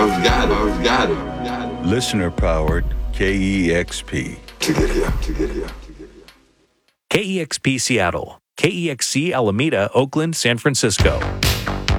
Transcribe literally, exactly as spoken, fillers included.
I've got it. I've got it. I've got it. Listener powered K E X P. To get here. To get here. K E X P Seattle, K E X C Alameda, Oakland, San Francisco.